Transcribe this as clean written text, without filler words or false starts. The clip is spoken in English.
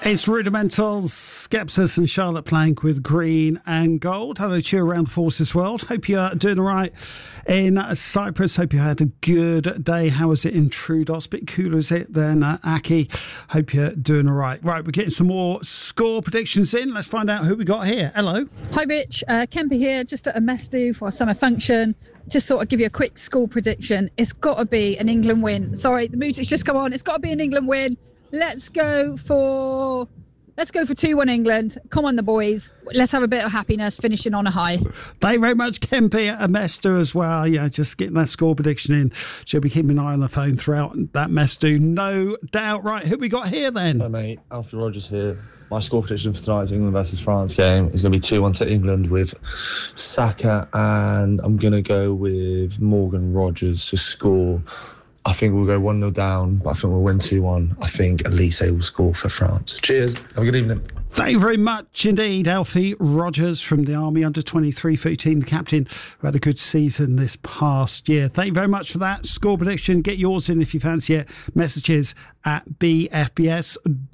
It's Rudimentals, Skepsis and Charlotte Plank with Green and Gold. Hello to you around the Forces world. Hope you're doing all right in Cyprus. Hope you had a good day. How is it in Troodos? Bit cooler, is it, than Aki? Hope you're doing all right. Right, we're getting some more score predictions in. Let's find out who we got here. Hello. Hi, Rich. Kemper here, just at a mess do for a summer function. Just thought I'd give you a quick score prediction. It's got to be an England win. Sorry, the music's just come on. It's got to be an England win. Let's go for 2-1 England. Come on, the boys. Let's have a bit of happiness, finishing on a high. Thank you very much, Kempy at Amesta as well. Yeah, just getting that score prediction in. She'll be keeping an eye on the phone throughout that mess do, no doubt. Right, who we got here then? Hi, mate. Alfie Rogers here. My score prediction for tonight's England versus France game is going to be 2-1 to England with Saka, and I'm going to go with Morgan Rogers to score. I think we'll go 1-0 down, but I think we'll win 2-1. I think Elise will score for France. Cheers. Have a good evening. Thank you very much indeed, Alfie Rogers from the Army under-23 footy team, the captain, who had a good season this past year. Thank you very much for that score prediction. Get yours in if you fancy it. Messages at bfbs.com.